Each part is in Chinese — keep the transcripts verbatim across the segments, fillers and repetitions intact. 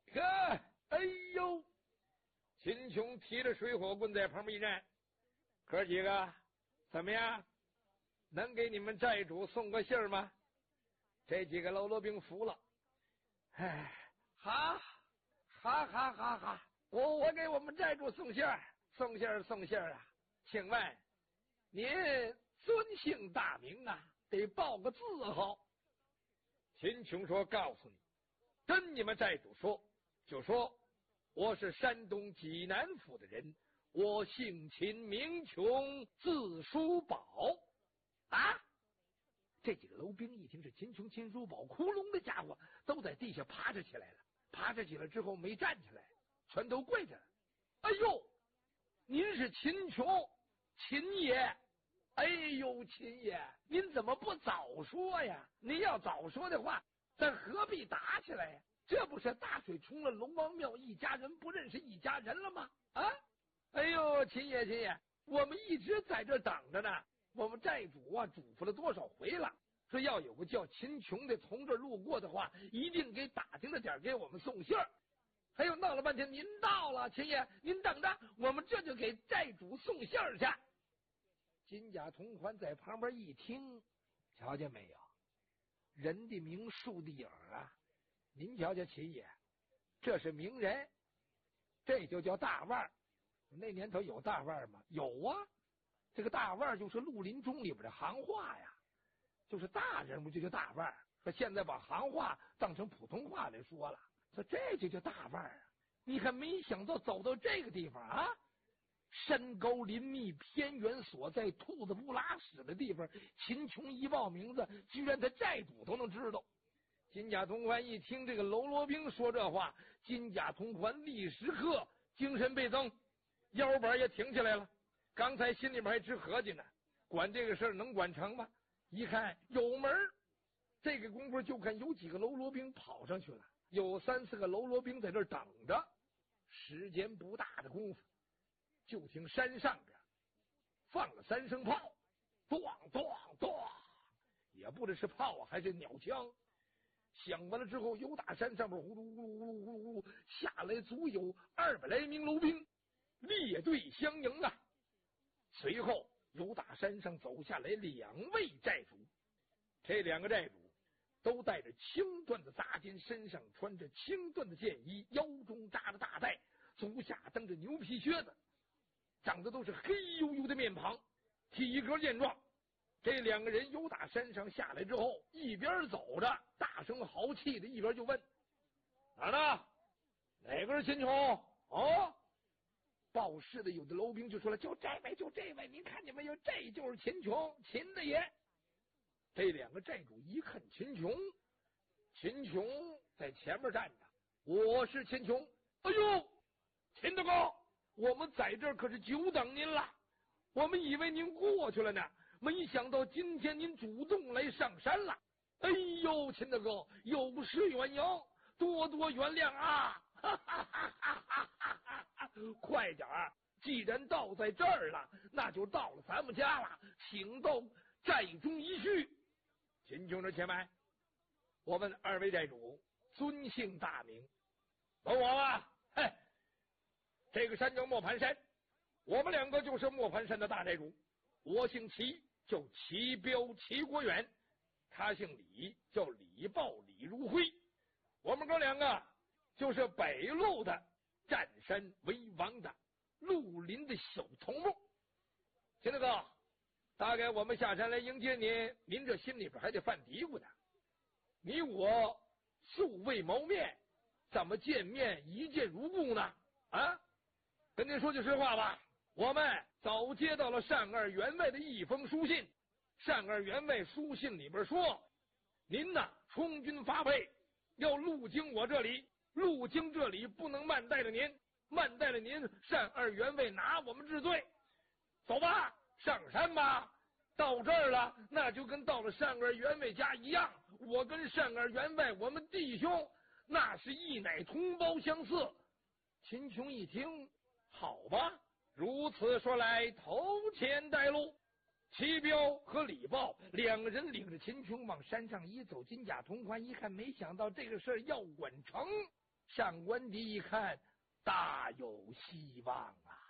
呵，哎呦！秦琼提着水火棍在旁边一站，哥几个怎么样？能给你们寨主送个信儿吗？这几个喽啰兵服了，哎，好，好，好，好，好，我我给我们寨主送信儿，送信儿，送信儿啊！请问您尊姓大名啊？得报个字号。秦琼说：“告诉你，跟你们寨主说，就说我是山东济南府的人，我姓秦，名琼，字叔宝。”啊！这几个楼兵一听是秦琼、秦叔宝，窟窿的家伙都在地下爬着起来了。爬着起来之后没站起来，全都跪着了。哎呦，您是秦琼，秦爷！哎呦，秦爷，您怎么不早说呀？您要早说的话，咱何必打起来呀？这不是大水冲了龙王庙，一家人不认识一家人了吗？啊！哎呦，秦爷，秦爷，我们一直在这等着呢。我们寨主啊，嘱咐了多少回了，说要有个叫秦琼的从这儿路过的话，一定给打听着点，给我们送信儿。还有闹了半天，您到了，秦爷，您等着，我们这就给寨主送信儿去。金甲铜环在旁边一听，瞧见没有？人的名，树的影啊！您瞧瞧，秦爷，这是名人，这就叫大腕儿。那年头有大腕儿吗？有啊。这个大腕儿就是绿林中里边的行话呀，就是大人物就叫大腕儿。说现在把行话当成普通话来说了，说这就叫大腕儿啊！你还没想到走到这个地方啊，山高林密、偏远所在、兔子不拉屎的地方，秦琼一报名字，居然他寨主都能知道。金甲铜环一听这个喽啰兵说这话，金甲铜环立时刻精神倍增，腰板也挺起来了。刚才心里面还直合计呢，管这个事儿能管成吗？一看有门，这个功夫就看有几个喽啰兵跑上去了，有三四个喽啰兵在这儿等着。时间不大的功夫，就听山上边放了三声炮，咚咚咚，也不知是炮还是鸟枪。响完了之后，由打山上边呼噜呼噜呼噜呼噜呼噜下来，足有二百来名楼兵，列队相迎啊！随后由打山上走下来两位寨主，这两个寨主都带着青缎的扎巾，身上穿着青缎的箭衣，腰中扎着大带，足下蹬着牛皮靴子，长得都是黑黝黝的面庞，体格健壮。这两个人由打山上下来之后，一边走着大声豪气的，一边就问：哪儿呢？哪个是秦琼？哦，报事的有的楼兵就说了：就这位，就这位，您看见没有？这就是秦琼，秦大爷。这两个寨主一看秦琼，秦琼在前面站着，我是秦琼。哎呦，秦大哥，我们在这儿可是久等您了，我们以为您过去了呢，没想到今天您主动来上山了。哎呦，秦大哥，有失远迎，多多原谅啊！哈哈哈哈哈哈！快点儿，既然到在这儿了，那就到了咱们家了，请到寨中一叙。秦琼这前来，我问二位寨主尊姓大名？问我吧。嘿，这个山叫磨盘山，我们两个就是磨盘山的大寨主。我姓齐，叫齐彪齐国远；他姓李，叫李豹李如辉。我们哥两个就是北路的占山为王的绿林的小头目。秦大哥，大概我们下山来迎接您，您这心里边还得犯嘀咕呢。你我素未谋面，怎么见面一见如故呢？啊，跟您说句实话吧，我们早接到了单二员外的一封书信。单二员外书信里边说，您呐充军发配，要路经我这里，路经这里不能慢待了您，慢待了您，单二员外拿我们治罪。走吧，上山吧。到这儿了，那就跟到了单二员外家一样，我跟单二员外，我们弟兄那是一乃同胞相似。秦琼一听，好吧，如此说来，头前带路。齐彪和李豹两个人领着秦琼往山上一走，金甲铜环一看，没想到这个事儿要管成， 上官迪一看，大有希望啊！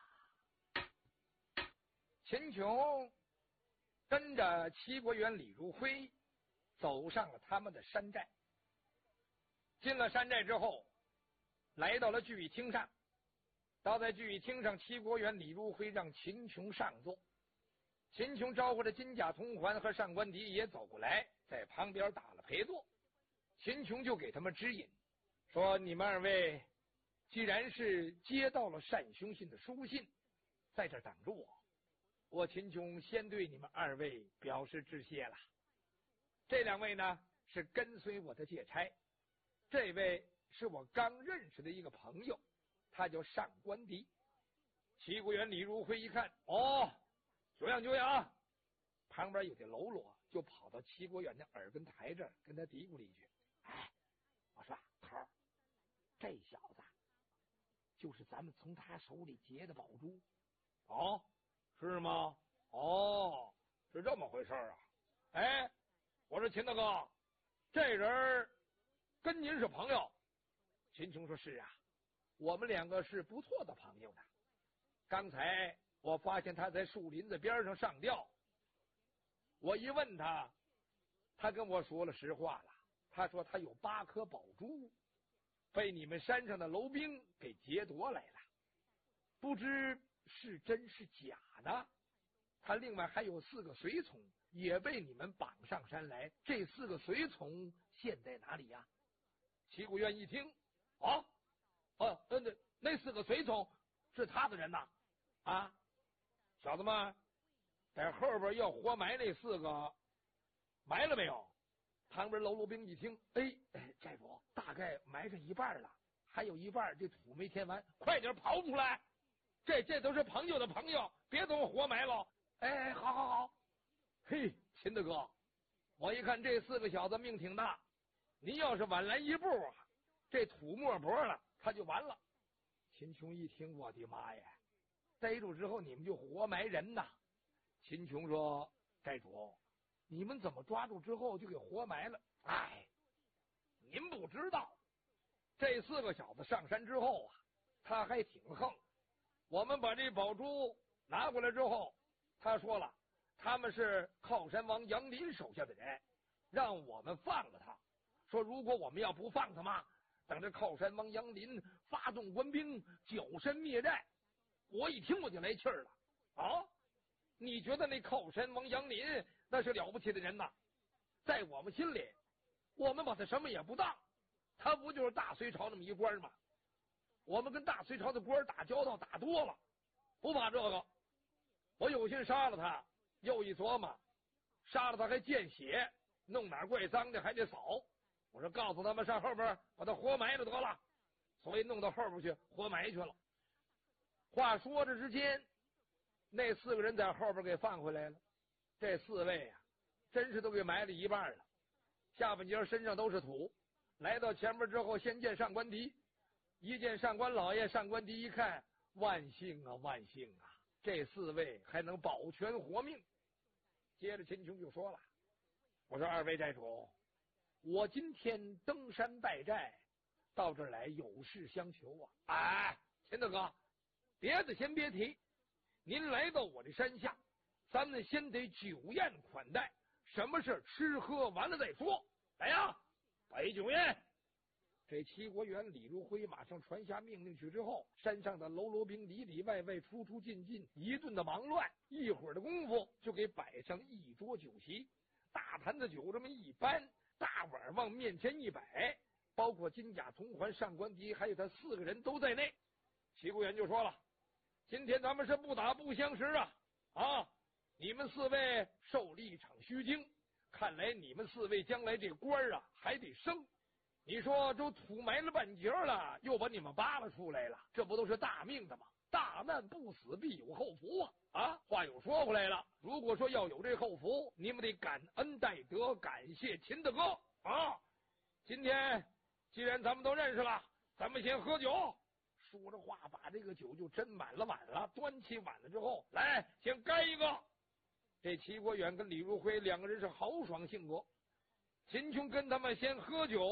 秦琼跟着齐国元李如辉走上了他们的山寨。进了山寨之后，来到了聚义厅上。倒在聚义厅上，齐国元李如辉让秦琼上座。秦琼招呼着金甲铜环和上官迪也走过来，在旁边打了陪坐。秦琼就给他们指引，说：“你们二位既然是接到了单雄信的书信，在这等着我，我秦琼先对你们二位表示致谢了。这两位呢是跟随我的借差，这位是我刚认识的一个朋友，他叫上官迪。”齐国元李如辉一看，哦，久仰久仰。旁边有的喽啰就跑到齐国元的耳根台这儿，跟他嘀咕了一句：“哎，我说头儿，这小子就是咱们从他手里劫的宝珠。”哦，是吗？哦，是这么回事啊。哎，我说秦大哥，这人跟您是朋友？秦琼说：“是啊，我们两个是不错的朋友呢。刚才我发现他在树林子边上上吊，我一问他，他跟我说了实话了。他说他有八颗宝珠，被你们山上的楼兵给劫夺来了，不知是真是假呢。他另外还有四个随从也被你们绑上山来，这四个随从现在哪里呀？”齐国元一听，哦，哦，那那那四个随从是他的人呐。啊，小子们，在后边要活埋那四个，埋了没有？旁边喽啰兵一听，哎，寨主大概埋上一半了，还有一半这土没填完，快点刨出来！这这都是朋友的朋友，别等我活埋了。哎，好好好。嘿，秦大哥，我一看这四个小子命挺大，您要是晚来一步啊，这土没脖了，他就完了。秦琼一听，我的妈呀！逮住之后你们就活埋人呐！秦琼说：“寨主，你们怎么抓住之后就给活埋了？”哎，您不知道，这四个小子上山之后啊，他还挺横。我们把这宝珠拿过来之后，他说了，他们是靠山王杨林手下的人，让我们放了他。说如果我们要不放他嘛，等着靠山王杨林发动官兵绞山灭寨。我一听我就来气儿了啊！你觉得那靠山王杨林那是了不起的人呐？在我们心里，我们把他什么也不当，他不就是大隋朝那么一官吗？我们跟大隋朝的官打交道打多了，不怕这个。我有心杀了他，又一琢磨，杀了他还见血，弄哪怪脏的还得扫。我说告诉他们上后边把他活埋了得了，所以弄到后边去活埋去了。话说着之间，那四个人在后边给放回来了。这四位啊，真是都给埋了一半了，下半截身上都是土。来到前面之后，先见上官迪，一见上官老爷，上官迪一看，万幸啊，万幸啊，这四位还能保全活命。接着秦琼就说了：“我说二位寨主，我今天登山拜寨，到这儿来有事相求啊！哎，秦大哥。”别的先别提，您来到我的山下，咱们先得酒宴款待，什么事吃喝完了再说。来呀，摆酒宴！这齐国元李如辉马上传下命令去之后，山上的喽啰兵里里外外出出进进，一顿的忙乱，一会儿的功夫就给摆上一桌酒席，大坛子酒这么一搬，大碗往面前一摆，包括金甲铜环上官迪还有他四个人都在内。齐国元就说了，今天咱们是不打不相识啊！啊，你们四位受了一场虚惊，看来你们四位将来这官啊还得升。你说都土埋了半截了，又把你们扒拉出来了，这不都是大命的吗？大难不死，必有后福啊！啊，话又说回来了，如果说要有这后福，你们得感恩戴德，感谢秦大哥啊！今天既然咱们都认识了，咱们先喝酒。说着话，把这个酒就斟满了碗了，端起碗了之后，来先干一个。这齐国远跟李如辉两个人是豪爽性格，秦琼跟他们先喝酒，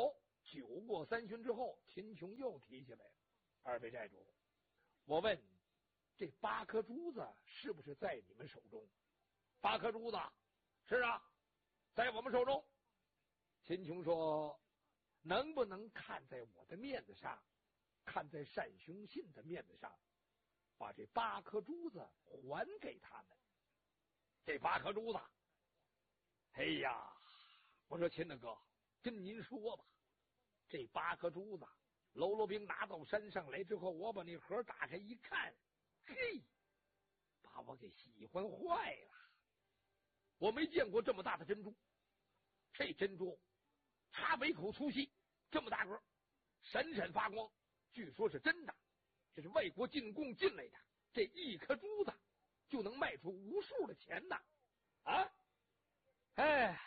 酒过三巡之后，秦琼又提起来了：“二位寨主，我问这八颗珠子是不是在你们手中？”八颗珠子，是啊，在我们手中。秦琼说：“能不能看在我的面子上，看在单雄信的面子上，把这八颗珠子还给他们？”这八颗珠子，哎呀，我说秦大哥，跟您说吧，这八颗珠子，喽啰兵拿到山上来之后，我把那盒打开一看，嘿，把我给喜欢坏了。我没见过这么大的珍珠，这珍珠它尾口粗细，这么大个，闪闪发光，据说是真的，这是外国进贡进来的，这一颗珠子就能卖出无数的钱呢！啊，哎，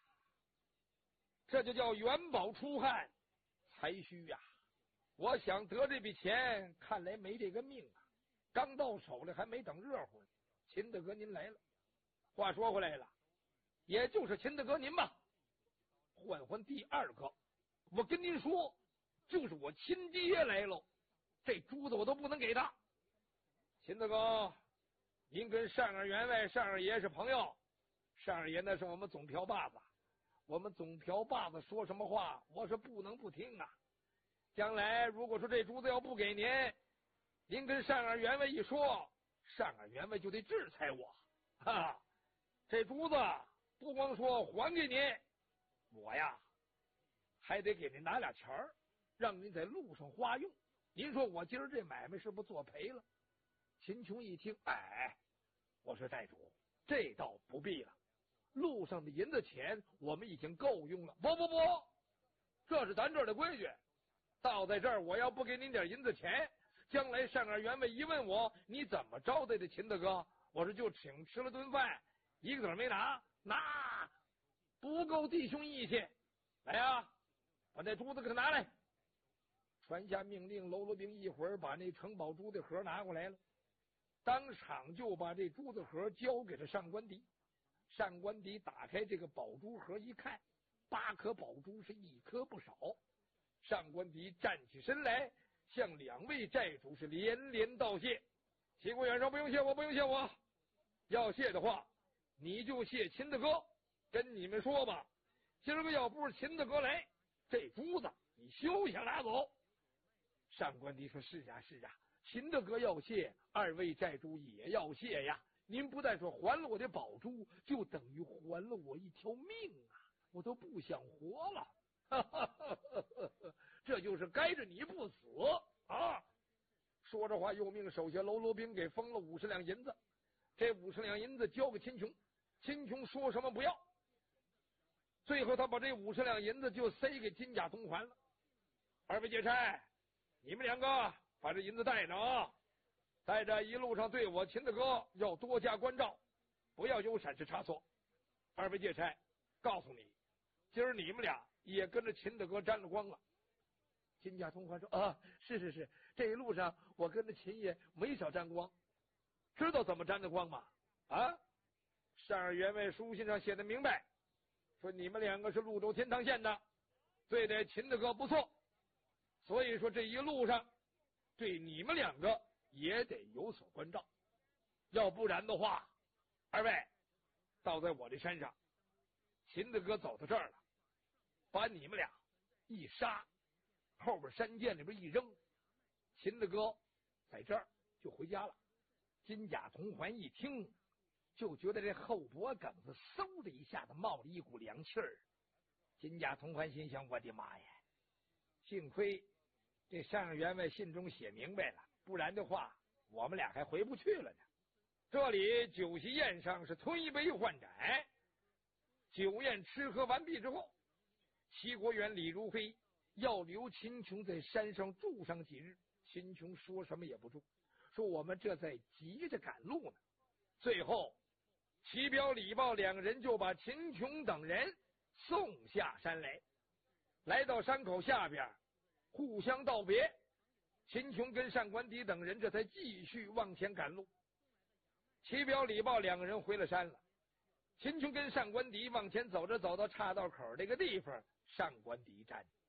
这就叫元宝出汗，财虚呀、啊！我想得这笔钱，看来没这个命啊！刚到手了，还没等热乎呢，秦大哥您来了。话说回来了，也就是秦大哥您吧，换换第二个，我跟您说，就是我亲爹来喽，这珠子我都不能给他。秦大哥，您跟单二员外、单二爷是朋友，单二爷那是我们总瓢把子，我们总瓢把子说什么话，我是不能不听啊。将来如果说这珠子要不给您，您跟单二员外一说，单二员外就得制裁我，哈哈。这珠子不光说还给您，我呀还得给您拿俩钱儿，让您在路上花用。您说我今儿这买卖是不是做赔了？秦琼一听，哎，我说寨主，这倒不必了，路上的银子钱我们已经够用了。不不不，这是咱这儿的规矩，到在这儿我要不给您点银子钱，将来单二员外一问我你怎么招待的秦大哥，我说就请吃了顿饭，一个子没拿，那不够弟兄义气。来呀，把那珠子给他拿来。传下命令，喽啰兵一会儿把那城堡珠的盒拿过来了，当场就把这珠子盒交给了上官迪。上官迪打开这个宝珠盒一看，八颗宝珠是一颗不少。上官迪站起身来，向两位寨主是连连道谢。齐国远说：“不用谢我，不用谢我，要谢的话你就谢秦大哥。跟你们说吧，今儿个要不是秦大哥来，这珠子你休想拿走。”上官迪说：“是啊是啊，秦大哥要谢，二位寨主也要谢呀。您不但说还了我的宝珠，就等于还了我一条命啊！我都不想活了。哈哈哈哈，这就是该着你不死啊！”说着话，又命手下喽啰兵给封了五十两银子。这五十两银子交给秦琼，秦琼说什么不要。最后他把这五十两银子就塞给金甲同环了。二位劫差，你们两个把这银子带着啊，带着一路上对我秦大哥要多加关照，不要有闪失差错。二位劫差，告诉你，今儿你们俩也跟着秦大哥沾了光了。金甲同环说：“啊，是是是，这一路上我跟着秦爷没少沾光。知道怎么沾的光吗？啊，单二员外书信上写的明白，说你们两个是潞州天堂县的，对待秦大哥不错，所以说这一路上对你们两个也得有所关照，要不然的话，二位倒在我这山上，秦大哥走到这儿了，把你们俩一杀，后边山涧里边一扔，秦大哥在这儿就回家了。”金甲同环一听，就觉得这后脖梗子嗖的一下子冒了一股凉气儿。金甲同环心想：我的妈呀，幸亏这单二员外信中写明白了，不然的话我们俩还回不去了呢。这里酒席宴上是推杯换盏，酒宴吃喝完毕之后，齐国元李如飞要留秦琼在山上住上几日。秦琼说什么也不住，说我们这在急着赶路呢。最后齐彪李豹两个人就把秦琼等人送下山来，来到山口下边互相道别。秦琼跟单官迪等人这才继续往前赶路。齐彪李豹两个人回了山了，秦琼跟单官迪往前走着走到岔道口这个地方，单官迪站着，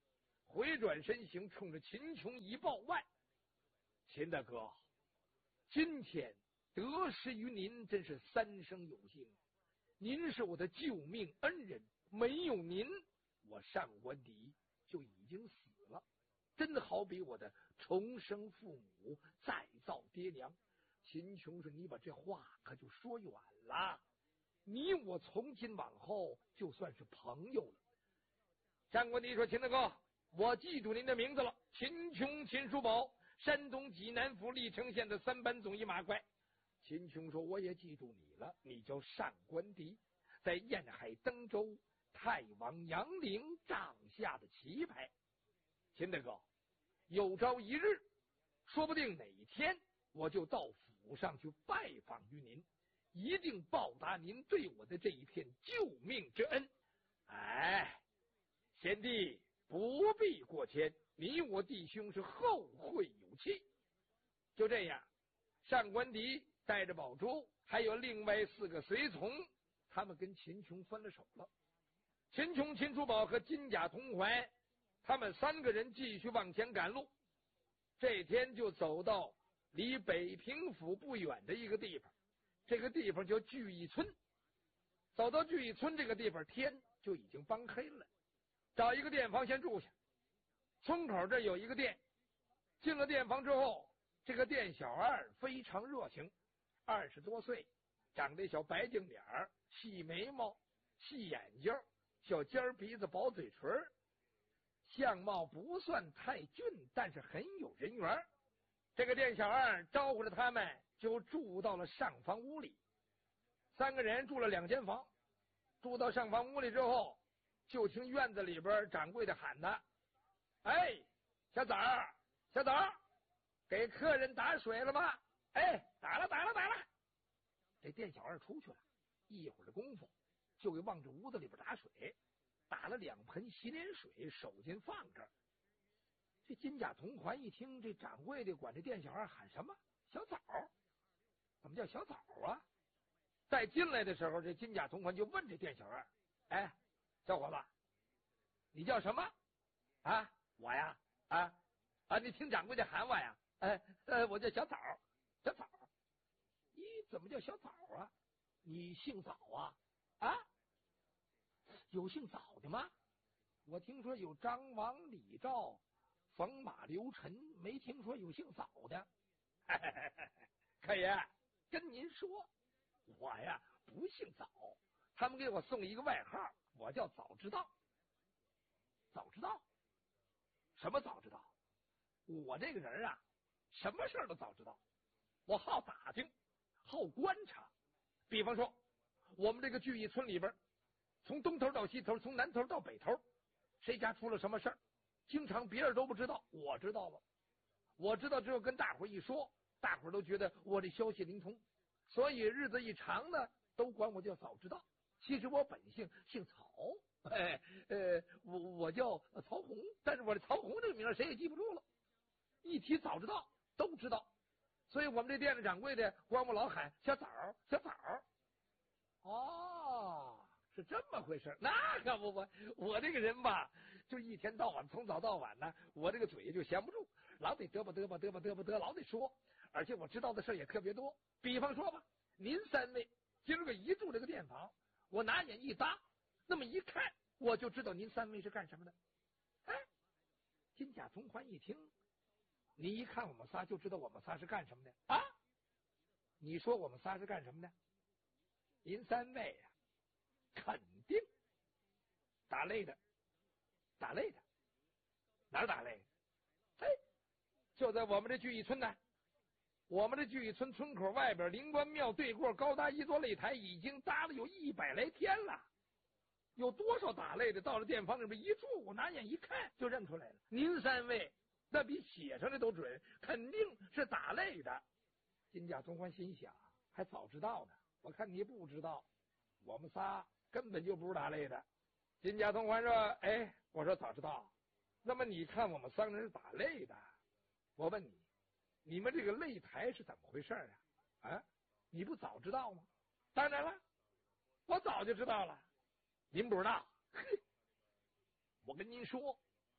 回转身形，冲着秦琼一抱腕：“秦大哥，今天得失于您，真是三生有幸。您是我的救命恩人，没有您，我上官迪就已经死了。真的好比我的重生父母，再造爹娘。”秦琼说：“你把这话可就说远了，你我从今往后就算是朋友了。”上官迪说：“秦大哥，我记住您的名字了，秦琼，秦叔宝，山东济南府历城县的三班总一马快。”秦琼说：“我也记住你了，你叫上官迪，在沿海登州太王杨凌帐下的旗牌。秦大哥，有朝一日，说不定哪一天我就到府上去拜访于您，一定报答您对我的这一片救命之恩。哎，贤弟不必过谦，你我弟兄是后会有期。”就这样，上官迪带着宝珠还有另外四个随从，他们跟秦琼分了手了。秦琼、秦叔宝和金甲同怀，他们三个人继续往前赶路。这天就走到离北平府不远的一个地方，这个地方叫聚义村。走到聚义村这个地方，天就已经帮黑了，找一个店房先住下。村口这有一个店，进了店房之后，这个店小二非常热情，二十多岁，长得小白净脸儿，细眉毛，细眼睛，小尖鼻子，薄嘴唇，相貌不算太俊，但是很有人缘。这个店小二招呼着他们就住到了上房屋里。三个人住了两间房，住到上房屋里之后，就听院子里边掌柜的喊他：“哎，小崽儿，小崽儿，给客人打水了吗？”“哎，打了，打了，打了。”这店小二出去了，一会儿的功夫就给往这屋子里边打水，打了两盆洗脸水，手巾放这儿。这金甲同环一听这掌柜的管这店小二喊什么小枣，怎么叫小枣啊？在进来的时候，这金甲同环就问这店小二：“哎，小伙子，你叫什么啊？”“我呀，啊啊，你听掌柜的喊我呀？”“哎呃，我叫小枣，小枣。”“你怎么叫小枣啊？你姓枣啊？”“啊，有姓枣的吗？我听说有张王李赵冯马刘陈，没听说有姓枣的。”“客爷，跟您说，我呀不姓枣，他们给我送一个外号，我叫早知道。”“早知道？什么早知道？”“我这个人啊，什么事儿都早知道，我好打听，好观察。比方说，我们这个聚义村里边，从东头到西头，从南头到北头，谁家出了什么事儿，经常别人都不知道，我知道了。我知道之后跟大伙一说，大伙都觉得我这消息灵通，所以日子一长呢，都管我叫早知道。其实我本姓姓曹，哎呃，我我叫曹洪，但是我这曹洪这个名谁也记不住了。一提早知道都知道，所以我们这店的掌柜的管我老喊小枣，小枣。”“哦，是这么回事。那可不，我我这个人吧，就一天到晚从早到晚呢，我这个嘴就闲不住，老得嘚吧嘚吧嘚吧嘚吧嘚，老得说，而且我知道的事也特别多。比方说吧，您三位今儿个一住这个店房，我拿眼一搭，那么一看，我就知道您三位是干什么的。”“哎，金甲同环一听，你一看我们仨就知道我们仨是干什么的啊？你说我们仨是干什么的？您三位呀、啊，肯定打擂的，打擂的，哪儿打擂？哎，就在我们这聚义村呢。我们这聚义村村口外边灵官庙对过高达一座擂台，已经搭了有一百来天了。有多少打擂的到了店房里边一住，我拿眼一看就认出来了。您三位那比写上的都准，肯定是打擂的。”金甲同环心想，还早知道呢，我看你不知道，我们仨根本就不是打擂的。金甲同环说：“哎，我说早知道，那么你看我们三个人是打擂的，我问你，你们这个擂台是怎么回事啊？啊，你不早知道吗？”“当然了，我早就知道了。您不知道。嘿，我跟您说，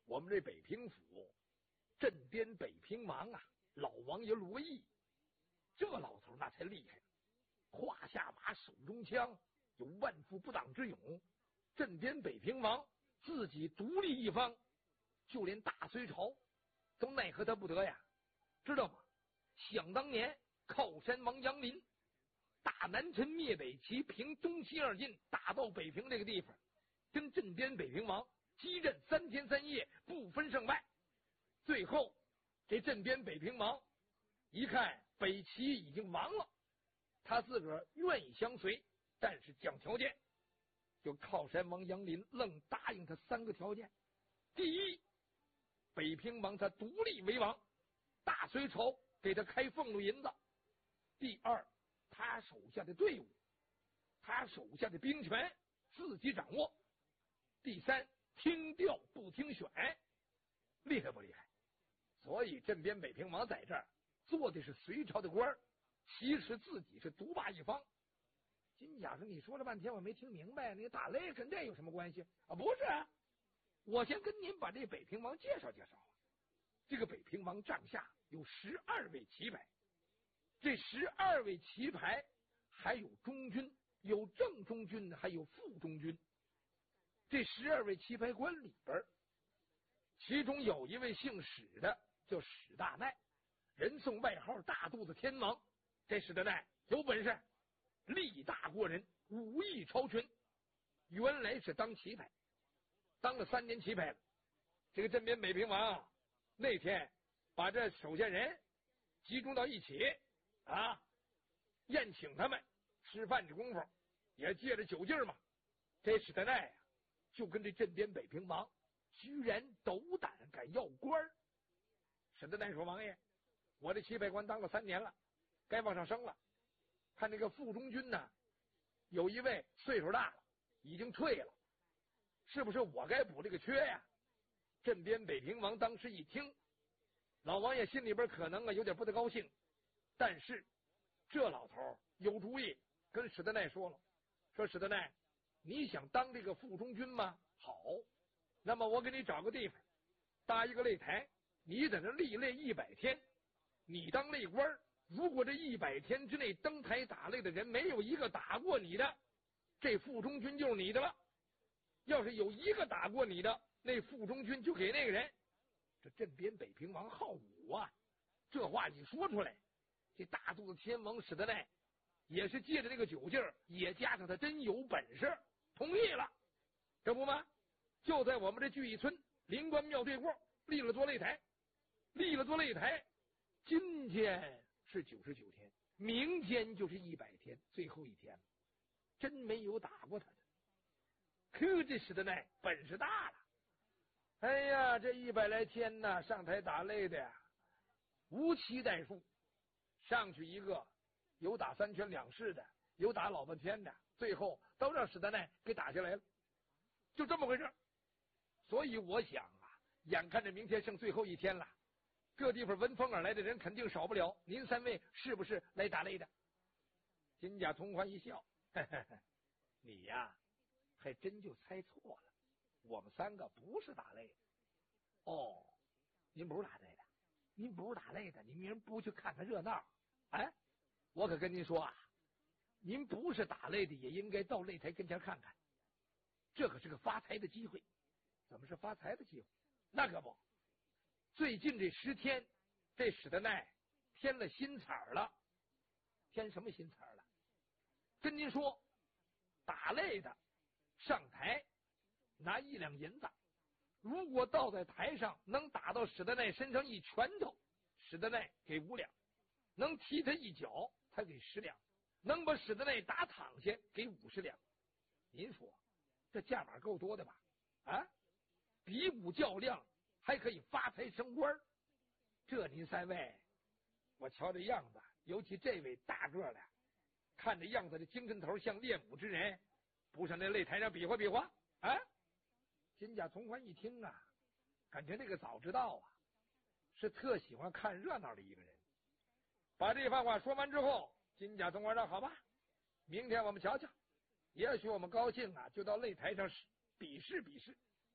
我们这北平府镇边北平王啊，老王爷罗毅，这老头那才厉害，胯下马，手中枪，有万夫不挡之勇。镇边北平王自己独立一方，就连大隋朝都奈何他不得呀，知道吗？想当年靠山王杨林打南陈灭北齐，平东西二晋，打到北平这个地方，跟镇边北平王激战三天三夜，不分胜败。最后这镇边北平王一看北齐已经亡了，他自个儿愿意相随，但是讲条件，就靠山王杨林愣答应他三个条件。第一，北平王他独立为王，大隋朝给他开俸禄银子。第二，他手下的队伍，他手下的兵权自己掌握。第三，听调不听选，厉害不厉害？所以镇边北平王在这儿做的是隋朝的官，其实自己是独霸一方。金甲说：“你说了半天我没听明白，你打擂跟这有什么关系啊？”不是啊，我先跟您把这北平王介绍介绍。这个北平王帐下有十二位旗牌，这十二位旗牌还有中军，有正中军，还有副中军。这十二位旗牌官里边，其中有一位姓史的，叫史大奈，人送外号大肚子天王。这史大奈有本事，力大过人，武艺超群。原来是当旗牌，当了三年旗牌了。这个镇边北平王那天把这手下人集中到一起啊，宴请他们吃饭的功夫，也借着酒劲儿嘛。这史大奈啊，就跟这镇边北平王居然斗胆敢要官儿。史大奈说：“王爷，我这旗牌官当了三年了，该往上升了。看这个副中军呢，有一位岁数大了，已经退了，是不是我该补这个缺呀？”镇边北平王当时一听，老王爷心里边可能啊有点不太高兴，但是这老头有主意，跟史大奈说了，说：“史大奈，你想当这个副中军吗？好，那么我给你找个地方，搭一个擂台，你在那立擂一百天，你当擂官，如果这一百天之内登台打擂的人没有一个打过你的，这副中军就是你的了。要是有一个打过你的，那副中军就给那个人。”这镇边北平王好武啊，这话一说出来，这大肚子天王史大奈也是借着这个酒劲儿，也加上他真有本事，同意了。这不吗？就在我们这聚义村灵官庙对过立了座擂台，立了座擂台，今天是九十九天，明天就是一百天，最后一天了，真没有打过他的。可这史大奈本事大了，哎呀，这一百来天呢，上台打擂的呀，无期待数。上去一个，有打三拳两式的，有打老半天的，最后都让史大奈给打下来了，就这么回事。所以我想啊，眼看着明天剩最后一天了，各地方闻风而来的人肯定少不了。您三位是不是来打擂的？金甲同欢一笑，呵呵呵，你呀，还真就猜错了。我们三个不是打擂的。哦，您不是打擂的，您不是打擂的，您明儿不去看看热闹？哎，我可跟您说啊，您不是打擂的，也应该到擂台跟前看看，这可是个发财的机会。怎么是发财的机会？那可不，最近这十天，这史大奈添了新彩了。添什么新彩了？跟您说，打擂的上台拿一两银子，如果倒在台上能打到史大奈身上一拳头，史大奈给五两；能踢他一脚，他给十两；能把史大奈打躺下，给五十两。您说这价码够多的吧？啊，比武较量还可以发财升官，这您三位，我瞧这样子，尤其这位大个的，看这样子的精神头像练武之人，不上那擂台上比划比划啊？金甲从宽一听啊，感觉这个早知道啊，是特喜欢看热闹的一个人。把这番话说完之后，金甲从宽说：“好吧，明天我们瞧瞧，也许我们高兴啊，就到擂台上比试比试。”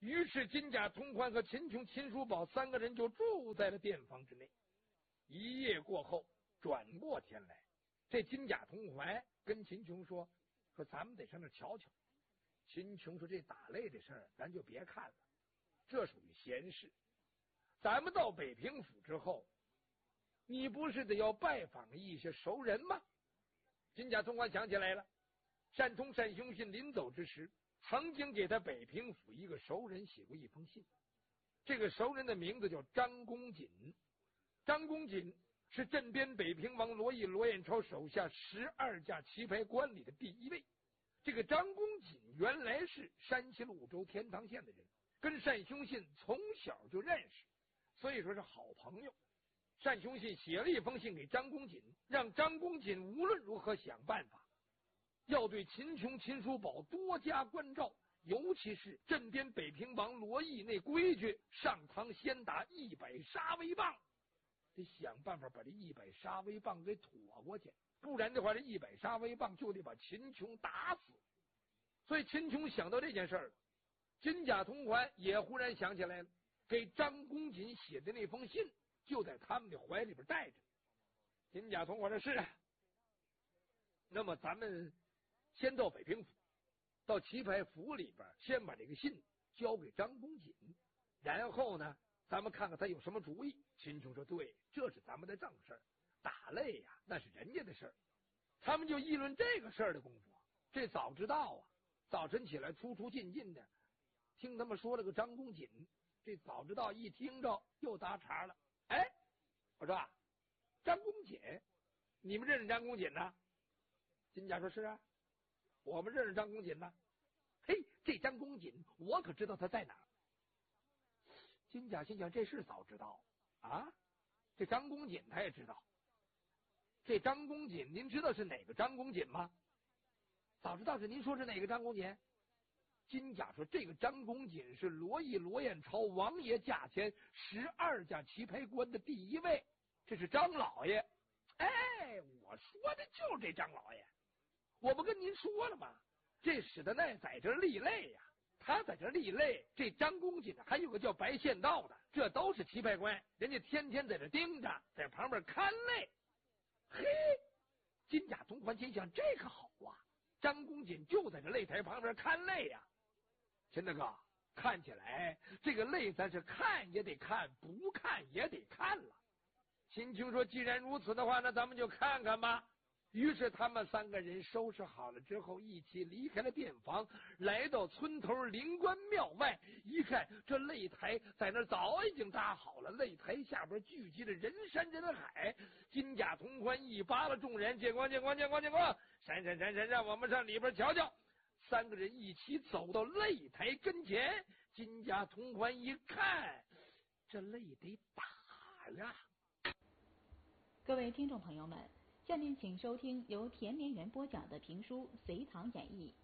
于是金甲同欢和秦琼、秦叔宝三个人就住在了店房之内。一夜过后，转过天来，这金甲同欢跟秦琼说：“说咱们得上那瞧瞧。”秦琼说：“这打擂的事儿，咱就别看了，这属于闲事。咱们到北平府之后，你不是得要拜访一些熟人吗？”金甲同欢想起来了，单通单兄信临走之时，曾经给他北平府一个熟人写过一封信。这个熟人的名字叫张公瑾。张公瑾是镇边北平王罗毅、罗彦超手下十二家棋牌官里的第一位。这个张公瑾原来是山西潞州天堂县的人，跟单兄信从小就认识，所以说是好朋友。单兄信写了一封信给张公瑾，让张公瑾无论如何想办法要对秦琼、秦叔宝多加关照，尤其是镇边北平王罗毅那规矩，上堂先打一百杀威棒，得想办法把这一百杀威棒给妥过去，不然的话，这一百杀威棒就得把秦琼打死。所以秦琼想到这件事儿，金甲同欢也忽然想起来了，给张公瑾写的那封信就在他们的怀里边带着。金甲同欢说：“是啊，那么咱们先到北平府，到棋牌府里边先把这个信交给张公瑾，然后呢咱们看看他有什么主意。”秦琼说：“对，这是咱们的正事儿，打擂呀那是人家的事儿。”他们就议论这个事儿的功夫，这早知道啊，早晨起来出出进进的，听他们说了个张公瑾，这早知道一听着又搭茬了。哎，我说啊，张公瑾，你们认识张公瑾呢？金甲说：“是啊，我们认识张公瑾呢。”嘿，这张公瑾我可知道他在哪儿。金甲心想，这是早知道啊，这张公瑾他也知道。这张公瑾您知道是哪个张公瑾吗？早知道是您说是哪个张公瑾？金甲说：“这个张公瑾是罗毅、罗彦超王爷驾前十二家棋牌官的第一位，这是张老爷。”哎，我说的就是这张老爷，我不跟您说了吗？这史德奈在这立擂呀，他在这立擂，这张公瑾还有个叫白宪道的，这都是棋牌官，人家天天在这盯着，在旁边看擂。嘿，金甲同欢心想，这可好啊，张公瑾就在这擂台旁边看擂呀。秦大哥，看起来这个擂咱是看也得看，不看也得看了。秦琼说：“既然如此的话，那咱们就看看吧。”于是他们三个人收拾好了之后，一起离开了店房，来到村头灵官庙外。一看，这擂台在那早已经搭好了，擂台下边聚集着人山人海。金甲同欢一扒拉众人：“见光见光见光见光！闪闪闪闪，让我们上里边瞧瞧。”三个人一起走到擂台跟前，金甲同欢一看，这擂得打呀！ 各位听众朋友们，下面请收听由田连元播讲的评书《隋唐演义》。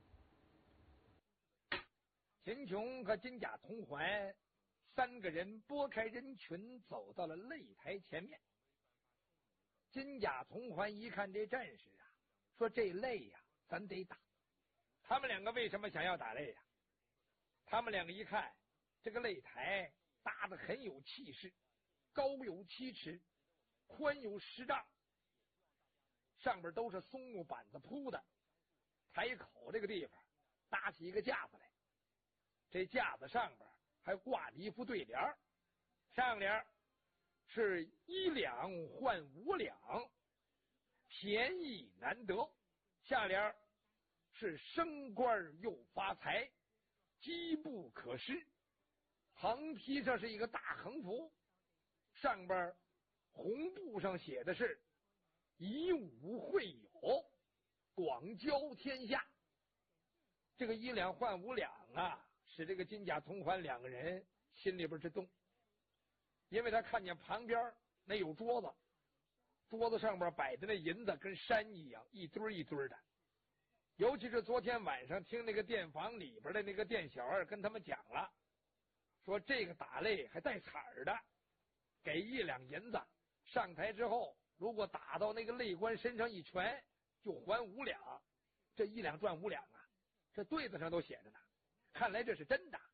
秦琼和金甲同欢三个人拨开人群，走到了擂台前面。金甲同欢一看这阵势啊，说：“这擂呀，咱得打。”他们两个为什么想要打擂呀？他们两个一看，这个擂台搭得很有气势，高有七尺，宽有十丈，上边都是松木板子铺的。台口这个地方搭起一个架子来，这架子上边还挂着一副对联，上联是一两换五两，便宜难得；下联是升官又发财，机不可失。横批上是一个大横幅，上边红布上写的是以武会友，广交天下。这个一两换五两啊，使这个金甲同欢两个人心里边直动，因为他看见旁边那有桌子，桌子上边摆的那银子跟山一样，一堆一堆的。尤其是昨天晚上听那个店房里边的那个店小二跟他们讲了，说这个打擂还带彩儿的，给一两银子，上台之后如果打到那个擂官身上一拳就还五两，这一两赚五两啊，这对子上都写着呢，看来这是真的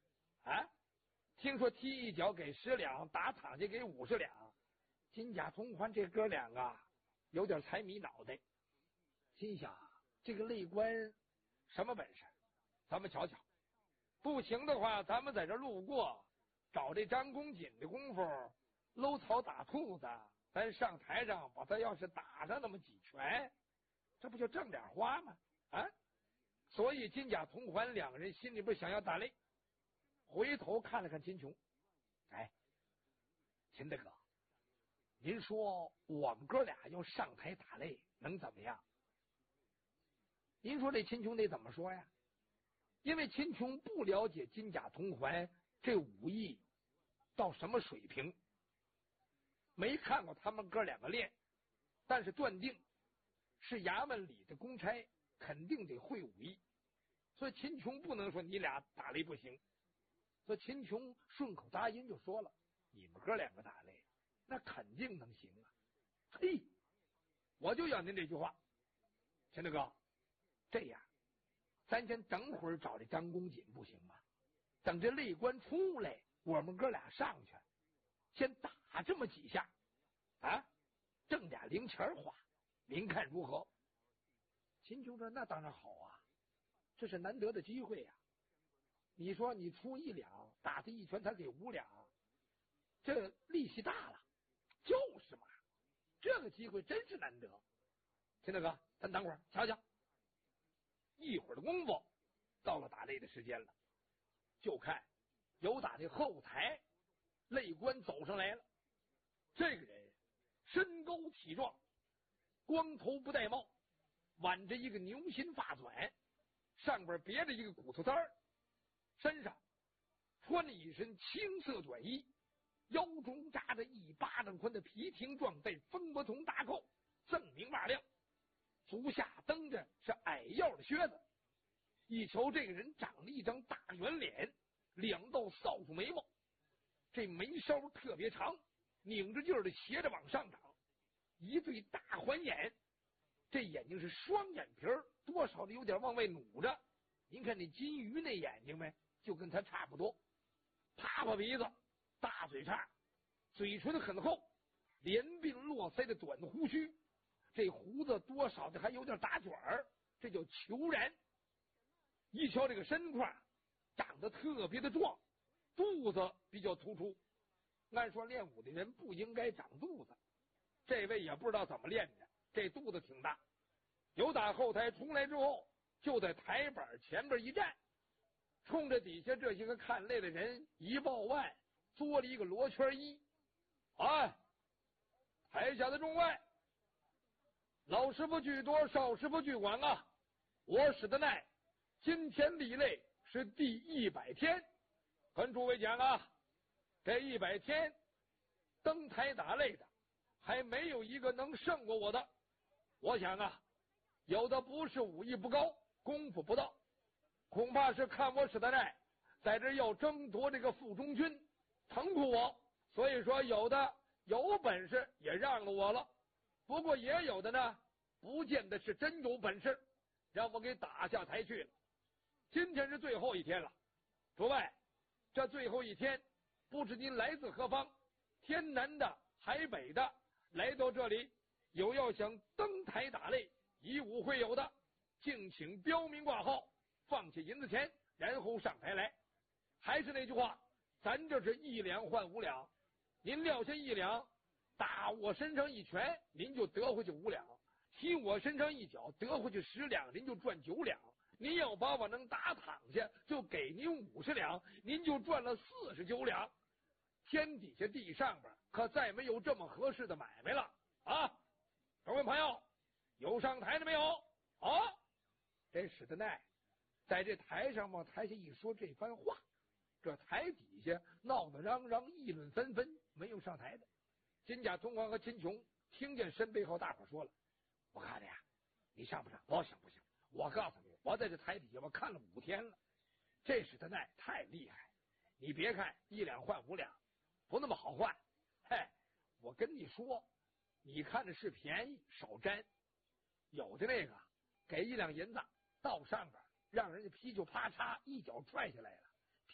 啊，听说踢一脚给十两，打躺下给五十两。金甲同宽这哥俩啊，有点财迷脑袋，心想这个内官什么本事，咱们瞧瞧。不行的话，咱们在这路过，找这张公瑾的功夫，搂草打兔子，咱上台上把他要是打上那么几拳，这不就挣点花吗？啊！所以金甲同环两个人心里边想要打擂，回头看了看秦琼，哎，秦大哥，您说我们哥俩要上台打擂能怎么样？您说这秦琼得怎么说呀？因为秦琼不了解金甲同环这武艺到什么水平，没看过他们哥两个练，但是断定是衙门里的公差，肯定得会武艺，所以秦琼不能说你俩打擂不行，所以秦琼顺口答应就说了，你们哥两个打擂那肯定能行啊。嘿，我就要您这句话，秦大哥，这样咱先等会儿找这张公瑾不行吗？等这擂官出来，我们哥俩上去先打这么几下啊，挣点零钱花，您看如何？秦琼说那当然好啊，这是难得的机会呀、啊。你说你出一两，打他一拳他给五两，这利息大了。就是嘛，这个机会真是难得。秦大哥，咱等会儿瞧瞧。一会儿的功夫，到了打擂的时间了，就看有打那后台擂官走上来了。这个人身高体壮，光头不戴帽，挽着一个牛心发短，上边别着一个骨头簪儿，身上穿了一身青色短衣，腰中扎着一巴掌宽的皮挺壮带风波筒大扣，锃明瓦亮，足下蹬着是矮腰的靴子。一瞧这个人长了一张大圆脸，两道扫帚眉毛，这眉梢特别长，拧着劲儿的斜着往上长，一对大环眼，这眼睛是双眼皮儿，多少的有点往外努着。您看那金鱼那眼睛没，就跟他差不多。啪啪鼻子，大嘴叉，嘴唇很厚，连鬓络腮的短胡须，这胡子多少的还有点打卷儿，这叫虬髯。一瞧这个身块长得特别的壮，肚子比较突出。按说练武的人不应该长肚子，这位也不知道怎么练的，这肚子挺大。由打后台出来之后，就在台板前边一站，冲着底下这些个看擂的人一抱腕，作了一个罗圈揖。哎，台下的众位，老师傅居多，少师傅居广啊！我史德奈今天立擂是第一百天，跟诸位讲啊，这一百天登台打擂的还没有一个能胜过我的。我想啊，有的不是武艺不高，功夫不到，恐怕是看我史德奈在这要争夺这个副中军，疼苦我，所以说有的有本事也让了我了。不过也有的呢，不见得是真有本事，让我给打下台去了。今天是最后一天了，诸位，这最后一天，不知您来自何方，天南的、海北的，来到这里，有要想登台打擂，以武会友的，敬请标明挂号，放下银子钱，然后上台来。还是那句话，咱这是一两换五两，您撂下一两，打我身上一拳，您就得回去五两；踢我身上一脚，得回去十两，您就赚九两。您要把我能打躺下，就给您五十两，您就赚了四十九两。天底下地上边可再没有这么合适的买卖了啊！各位朋友，有上台的没有？啊！这史德奈在这台上往台下一说这番话，这台底下闹得嚷嚷，议论纷纷，没有上台的。金甲同环和秦琼听见身背后大伙说了：“我看着呀，你上不上？不行不行！我告诉你，我在这台底下我看了五天了，这史德奈太厉害。你别看一两换五两，不那么好换。嘿，我跟你说，你看着是便宜，少沾。有的那个给一两银子到上边，让人家啤酒啪嚓一脚踹下来了，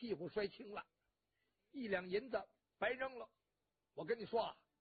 屁股摔青了，一两银子白扔了。我跟你说啊，